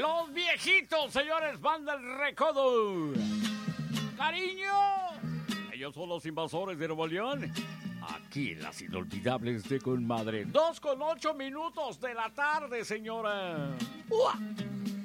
Los viejitos, señores, banda El Recodo. Cariño. Ellos son los invasores de Nuevo León. Aquí en las inolvidables de Conmadre. 2:08 de la tarde, señora. ¡Uah!